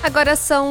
Agora são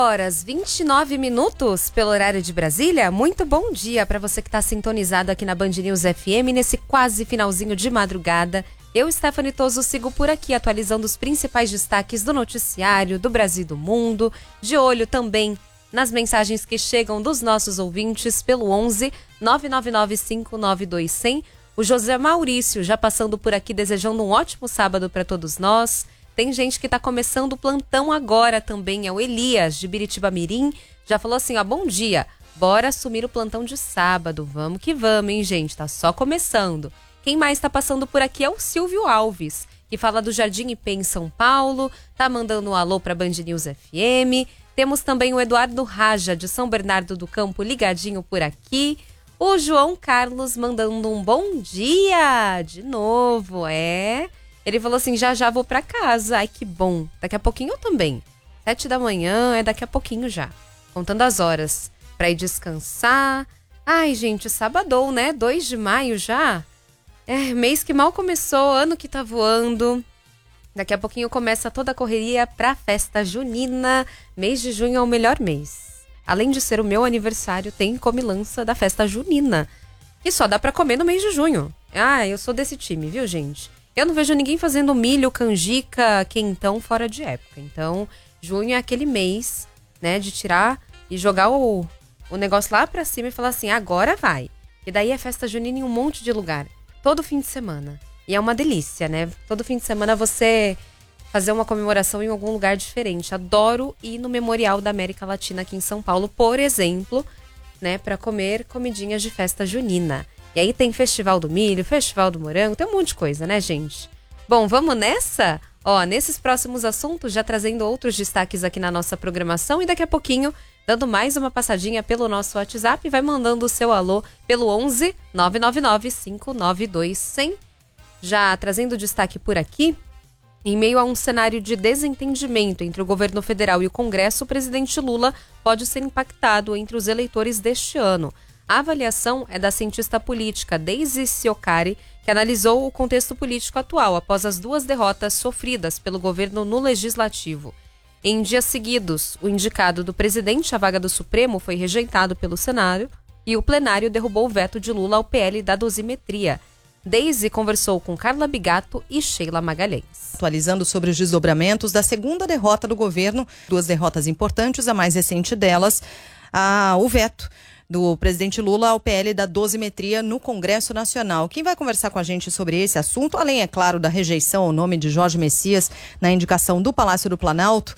4h29 pelo horário de Brasília. Muito bom dia para você que está sintonizado aqui na Band News FM nesse quase finalzinho de madrugada. Eu, Stephanie Toso, sigo por aqui atualizando os principais destaques do noticiário, do Brasil e do mundo. De olho também nas mensagens que chegam dos nossos ouvintes pelo 11 999 592 100. O José Maurício já passando por aqui desejando um ótimo sábado para todos nós. Tem gente que está começando o plantão agora também, é o Elias, de Biritiba-Mirim. Já falou assim, ó, bom dia, bora assumir o plantão de sábado. Vamos que vamos, hein, gente, tá só começando. Quem mais está passando por aqui é o Silvio Alves, que fala do Jardim Ipê em São Paulo, tá mandando um alô para Band News FM. Temos também o Eduardo Raja, de São Bernardo do Campo, ligadinho por aqui. O João Carlos mandando um bom dia de novo, Ele falou assim, já vou pra casa. Ai, que bom. Daqui a pouquinho eu também. 7 da manhã, daqui a pouquinho já. Contando as horas pra ir descansar. Ai, gente, sabadou, né? 2 de maio já. Mês que mal começou, ano que tá voando. Daqui a pouquinho começa toda a correria pra festa junina. Mês de junho é o melhor mês. Além de ser o meu aniversário, tem comilança da festa junina. E só dá pra comer no mês de junho. Eu sou desse time, viu, gente? Eu não vejo ninguém fazendo milho, canjica, quentão fora de época. Então, junho é aquele mês, né, de tirar e jogar o negócio lá pra cima e falar assim, agora vai. E daí é festa junina em um monte de lugar, todo fim de semana. E é uma delícia, né? Todo fim de semana você fazer uma comemoração em algum lugar diferente. Adoro ir no Memorial da América Latina aqui em São Paulo, por exemplo, né, pra comer comidinhas de festa junina. E aí tem Festival do Milho, Festival do Morango, tem um monte de coisa, né, gente? Bom, vamos nessa? Nesses próximos assuntos, já trazendo outros destaques aqui na nossa programação e daqui a pouquinho, dando mais uma passadinha pelo nosso WhatsApp, vai mandando o seu alô pelo 11 999 592 100. Já trazendo destaque por aqui, em meio a um cenário de desentendimento entre o governo federal e o Congresso, o presidente Lula pode ser impactado entre os eleitores deste ano. A avaliação é da cientista política Daisy Ciocari, que analisou o contexto político atual após as 2 derrotas sofridas pelo governo no Legislativo. Em dias seguidos, o indicado do presidente à vaga do Supremo foi rejeitado pelo Senado e o plenário derrubou o veto de Lula ao PL da dosimetria. Daisy conversou com Carla Bigato e Sheila Magalhães. Atualizando sobre os desdobramentos da segunda derrota do governo, 2 derrotas importantes, a mais recente delas, o veto do presidente Lula ao PL da dosimetria no Congresso Nacional. Quem vai conversar com a gente sobre esse assunto, além, é claro, da rejeição ao nome de Jorge Messias na indicação do Palácio do Planalto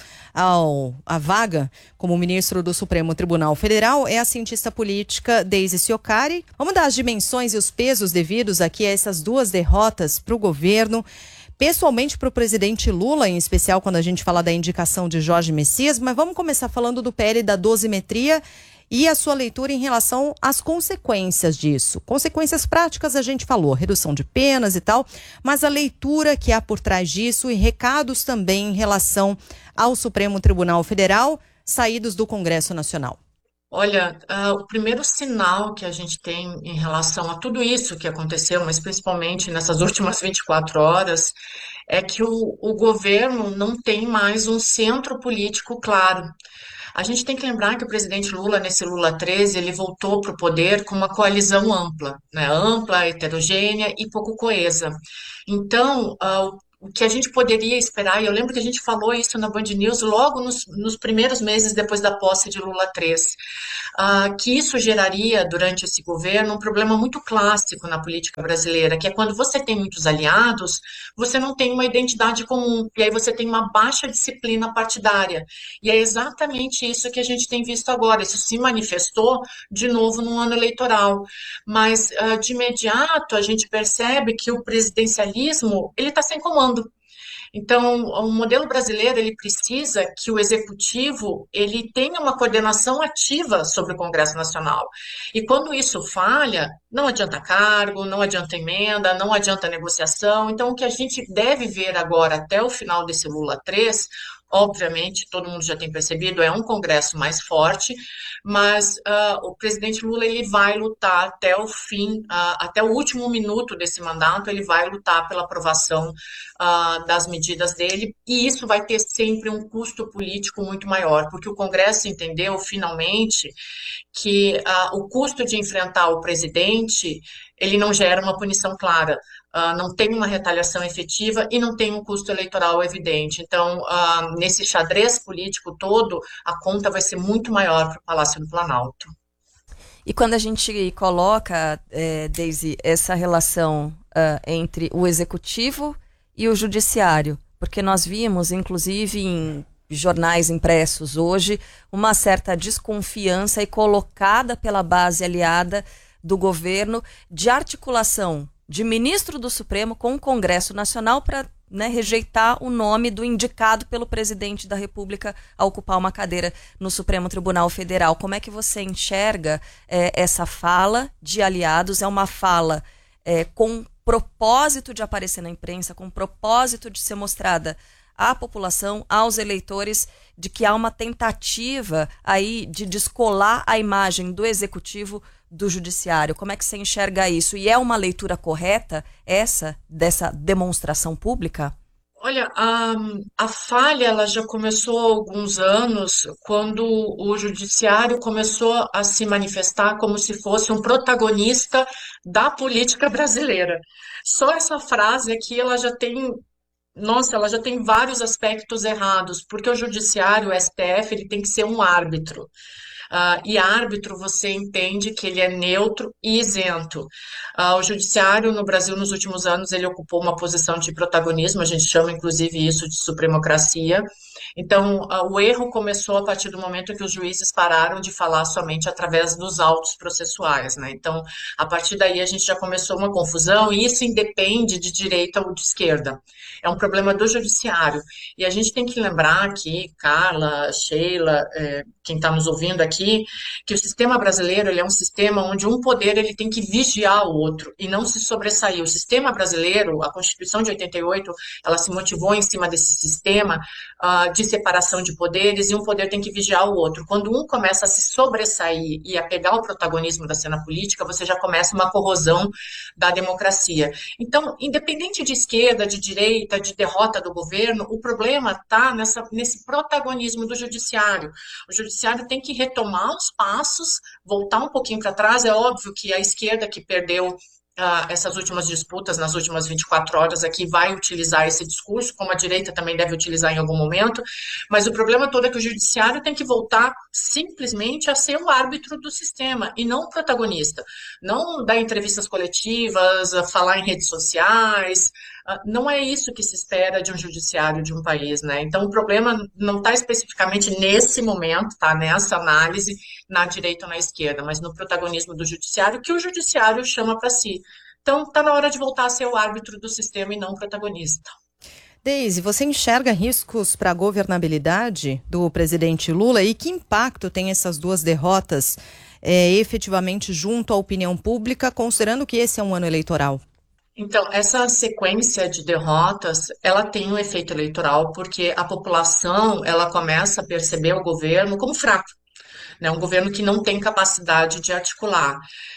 à vaga como ministro do Supremo Tribunal Federal, é a cientista política Daisy Ciocari. Vamos dar as dimensões e os pesos devidos aqui a essas 2 derrotas para o governo, pessoalmente para o presidente Lula, em especial quando a gente fala da indicação de Jorge Messias, mas vamos começar falando do PL da dosimetria e a sua leitura em relação às consequências disso. Consequências práticas a gente falou, redução de penas e tal, mas a leitura que há por trás disso e recados também em relação ao Supremo Tribunal Federal, saídos do Congresso Nacional. Olha, o primeiro sinal que a gente tem em relação a tudo isso que aconteceu, mas principalmente nessas últimas 24 horas, é que o governo não tem mais um centro político claro. A gente tem que lembrar que o presidente Lula, nesse Lula 13, ele voltou para o poder com uma coalizão ampla, né? Ampla, heterogênea e pouco coesa. Então, o que a gente poderia esperar, e eu lembro que a gente falou isso na Band News logo nos primeiros meses depois da posse de Lula 3, que isso geraria, durante esse governo, um problema muito clássico na política brasileira, que é quando você tem muitos aliados, você não tem uma identidade comum, e aí você tem uma baixa disciplina partidária. E é exatamente isso que a gente tem visto agora. Isso se manifestou de novo no ano eleitoral. Mas, de imediato, a gente percebe que o presidencialismo ele está sem comando. Então, o modelo brasileiro ele precisa que o executivo ele tenha uma coordenação ativa sobre o Congresso Nacional. E quando isso falha, não adianta cargo, não adianta emenda, não adianta negociação. Então, o que a gente deve ver agora até o final desse Lula 3, obviamente, todo mundo já tem percebido, é um Congresso mais forte, mas o presidente Lula ele vai lutar até o fim, até o último minuto desse mandato, ele vai lutar pela aprovação das medidas dele, e isso vai ter sempre um custo político muito maior, porque o Congresso entendeu finalmente que o custo de enfrentar o presidente ele não gera uma punição clara. Não tem uma retaliação efetiva e não tem um custo eleitoral evidente. Então, nesse xadrez político todo, a conta vai ser muito maior para o Palácio do Planalto. E quando a gente coloca, Deise, essa relação entre o executivo e o judiciário, porque nós vimos, inclusive, em jornais impressos hoje, uma certa desconfiança e colocada pela base aliada do governo de articulação de ministro do Supremo com o Congresso Nacional para rejeitar o nome do indicado pelo presidente da República a ocupar uma cadeira no Supremo Tribunal Federal. Como é que você enxerga essa fala de aliados? É uma fala com propósito de aparecer na imprensa, com propósito de ser mostrada à população, aos eleitores, de que há uma tentativa aí de descolar a imagem do executivo do judiciário. Como é que você enxerga isso? E é uma leitura correta dessa demonstração pública? Olha, a falha ela já começou há alguns anos, quando o judiciário começou a se manifestar como se fosse um protagonista da política brasileira. Só essa frase aqui, ela já tem vários aspectos errados, porque o judiciário, o STF, ele tem que ser um árbitro. E árbitro você entende que ele é neutro e isento. O judiciário no Brasil nos últimos anos ele ocupou uma posição de protagonismo, a gente chama inclusive isso de supremocracia. Então, o erro começou a partir do momento que os juízes pararam de falar somente através dos autos processuais, né? Então, a partir daí a gente já começou uma confusão e isso independe de direita ou de esquerda. É um problema do judiciário. E a gente tem que lembrar aqui, Carla, Sheila, quem está nos ouvindo aqui, que o sistema brasileiro ele é um sistema onde um poder ele tem que vigiar o outro e não se sobressair. O sistema brasileiro, a Constituição de 88, ela se motivou em cima desse sistema de separação de poderes e um poder tem que vigiar o outro. Quando um começa a se sobressair e a pegar o protagonismo da cena política, você já começa uma corrosão da democracia. Então, independente de esquerda, de direita, de derrota do governo, o problema está nesse protagonismo do judiciário. O judiciário tem que retomar os passos, voltar um pouquinho para trás. É óbvio que a esquerda que perdeu essas últimas disputas nas últimas 24 horas aqui vai utilizar esse discurso, como a direita também deve utilizar em algum momento, mas o problema todo é que o judiciário tem que voltar simplesmente a ser o árbitro do sistema e não o protagonista, não dar entrevistas coletivas, falar em redes sociais, não é isso que se espera de um judiciário de um país, né? Então o problema não está especificamente nesse momento, tá? Nessa análise na direita ou na esquerda, mas no protagonismo do judiciário, que o judiciário chama para si. Então, está na hora de voltar a ser o árbitro do sistema e não o protagonista. Deise, você enxerga riscos para a governabilidade do presidente Lula e que impacto tem essas duas derrotas efetivamente junto à opinião pública, considerando que esse é um ano eleitoral? Então, essa sequência de derrotas, ela tem um efeito eleitoral porque a população, ela começa a perceber o governo como fraco. Um governo que não tem capacidade de articular.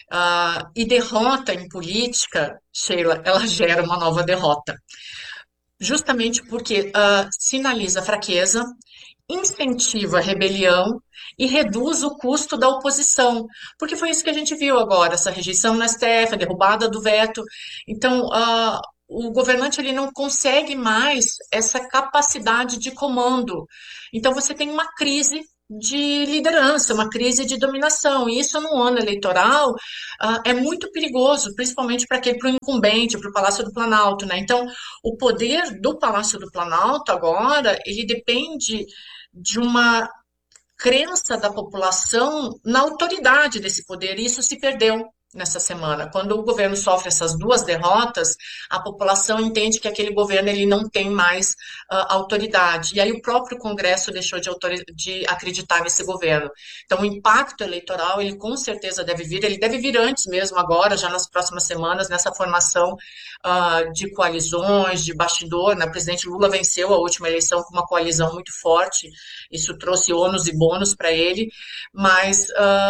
E derrota em política, Sheila, ela gera uma nova derrota. Justamente porque sinaliza fraqueza, incentiva a rebelião e reduz o custo da oposição. Porque foi isso que a gente viu agora, essa rejeição no STF, a derrubada do veto. Então, o governante ele não consegue mais essa capacidade de comando. Então, você tem uma crise de liderança, uma crise de dominação. E isso no ano eleitoral é muito perigoso, principalmente para o incumbente, para o Palácio do Planalto, né? Então, o poder do Palácio do Planalto agora, ele depende de uma crença da população na autoridade desse poder, e isso se perdeu. nessa semana. Quando o governo sofre essas duas derrotas, a população entende que aquele governo ele não tem mais autoridade. E aí o próprio Congresso deixou de acreditar nesse governo. Então, o impacto eleitoral, ele com certeza deve vir, ele deve vir antes mesmo, agora, já nas próximas semanas, nessa formação de coalizões, de bastidor, né? O presidente Lula venceu a última eleição com uma coalizão muito forte, isso trouxe ônus e bônus para ele, mas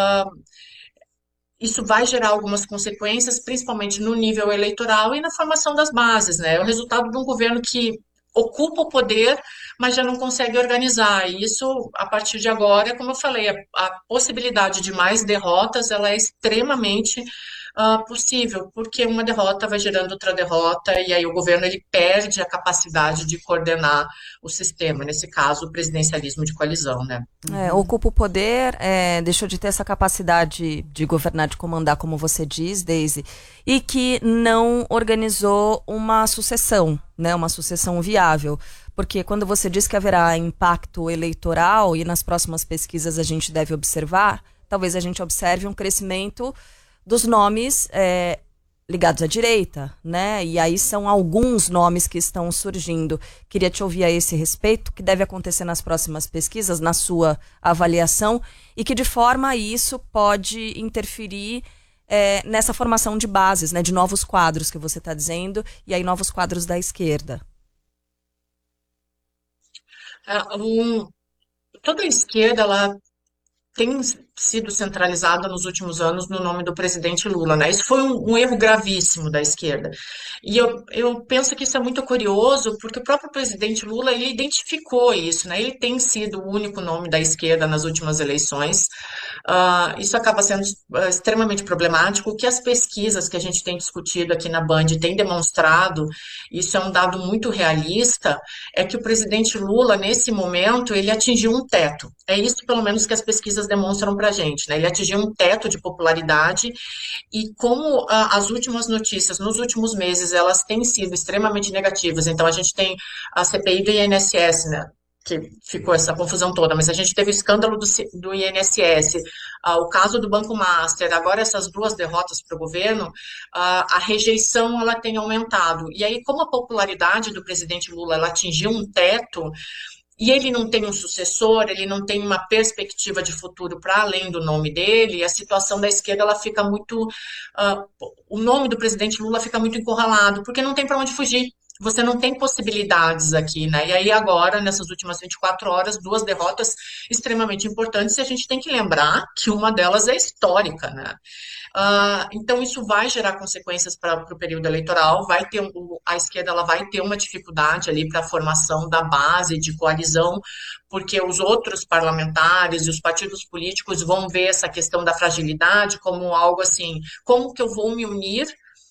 isso vai gerar algumas consequências, principalmente no nível eleitoral e na formação das bases, né? É o resultado de um governo que ocupa o poder, mas já não consegue organizar. E isso, a partir de agora, como eu falei, a possibilidade de mais derrotas, ela é extremamente possível, porque uma derrota vai gerando outra derrota, e aí o governo ele perde a capacidade de coordenar o sistema, nesse caso, o presidencialismo de coalizão, né? Ocupa o poder, deixou de ter essa capacidade de governar, de comandar, como você diz, Deise, e que não organizou uma sucessão, né, uma sucessão viável. Porque quando você diz que haverá impacto eleitoral, e nas próximas pesquisas a gente deve observar, talvez a gente observe um crescimento dos nomes ligados à direita, né? E aí são alguns nomes que estão surgindo. Queria te ouvir a esse respeito, o que deve acontecer nas próximas pesquisas, na sua avaliação, e que de forma isso pode interferir nessa formação de bases, né? De novos quadros que você está dizendo, e aí novos quadros da esquerda. Toda a esquerda, ela tem sido centralizada nos últimos anos no nome do presidente Lula, né? Isso foi um erro gravíssimo da esquerda. E eu penso que isso é muito curioso, porque o próprio presidente Lula, ele identificou isso, né? Ele tem sido o único nome da esquerda nas últimas eleições. Isso acaba sendo extremamente problemático. O que as pesquisas que a gente tem discutido aqui na Band têm demonstrado, isso é um dado muito realista, é que o presidente Lula, nesse momento, ele atingiu um teto. É isso, pelo menos, que as pesquisas demonstram para a gente, né? Ele atingiu um teto de popularidade e como as últimas notícias nos últimos meses elas têm sido extremamente negativas. Então a gente tem a CPI do INSS, né? Que ficou essa confusão toda, mas a gente teve o escândalo do INSS, o caso do Banco Master, agora essas duas derrotas para o governo, a rejeição ela tem aumentado. E aí, como a popularidade do presidente Lula ela atingiu um teto, e ele não tem um sucessor, ele não tem uma perspectiva de futuro para além do nome dele, a situação da esquerda ela fica muito. O nome do presidente Lula fica muito encurralado, porque não tem para onde fugir. Você não tem possibilidades aqui, né? E aí agora, nessas últimas 24 horas, duas derrotas extremamente importantes, e a gente tem que lembrar que uma delas é histórica, né? Então isso vai gerar consequências para o período eleitoral, a esquerda ela vai ter uma dificuldade ali para a formação da base de coalizão, porque os outros parlamentares e os partidos políticos vão ver essa questão da fragilidade como algo assim, como que eu vou me unir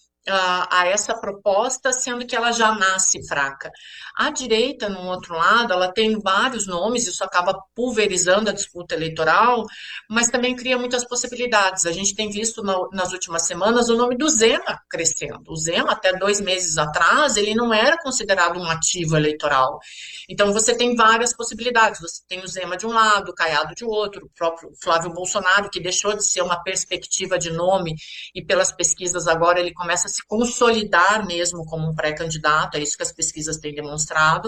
a essa proposta, sendo que ela já nasce fraca. A direita, no outro lado, ela tem vários nomes, isso acaba pulverizando a disputa eleitoral, mas também cria muitas possibilidades. A gente tem visto nas últimas semanas o nome do Zema crescendo. O Zema, até 2 meses atrás, ele não era considerado um ativo eleitoral. Então, você tem várias possibilidades. Você tem o Zema de um lado, o Caiado de outro, o próprio Flávio Bolsonaro, que deixou de ser uma perspectiva de nome, e pelas pesquisas agora ele começa a se consolidar mesmo como um pré-candidato, é isso que as pesquisas têm demonstrado.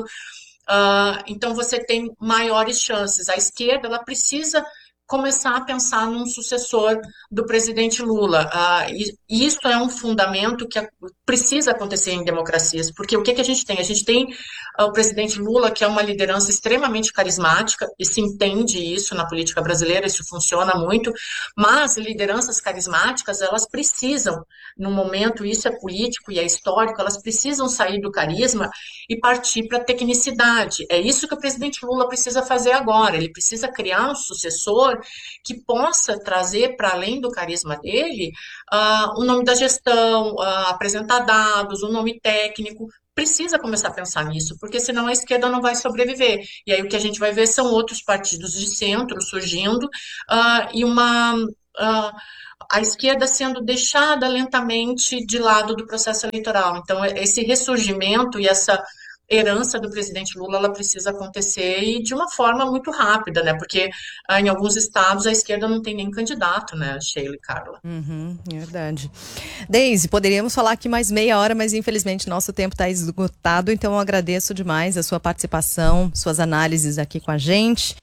Então você tem maiores chances. A esquerda ela precisa começar a pensar num sucessor do presidente Lula. E isso é um fundamento que precisa acontecer em democracias, porque o que a gente tem? A gente tem o presidente Lula, que é uma liderança extremamente carismática, e se entende isso na política brasileira, isso funciona muito, mas lideranças carismáticas, elas precisam, no momento, isso é político e é histórico, elas precisam sair do carisma e partir para a tecnicidade. É isso que o presidente Lula precisa fazer agora, ele precisa criar um sucessor que possa trazer para além do carisma dele o nome da gestão, apresentar dados, o nome técnico. Precisa começar a pensar nisso, porque senão a esquerda não vai sobreviver. E aí o que a gente vai ver são outros partidos de centro surgindo e a esquerda sendo deixada lentamente de lado do processo eleitoral. Então, esse ressurgimento e essa herança do presidente Lula, ela precisa acontecer e de uma forma muito rápida, né? Porque em alguns estados a esquerda não tem nem candidato, né, Sheila e Carla? Verdade. Deise, poderíamos falar aqui mais meia hora, mas infelizmente nosso tempo está esgotado, então eu agradeço demais a sua participação, suas análises aqui com a gente.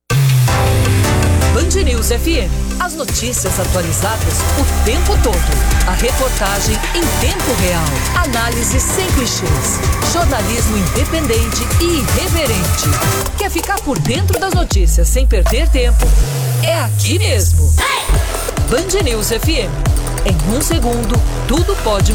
Band News FM. As notícias atualizadas o tempo todo. A reportagem em tempo real. Análise sem clichês. Jornalismo independente e irreverente. Quer ficar por dentro das notícias sem perder tempo? É aqui mesmo. Band News FM. Em um segundo, tudo pode mudar.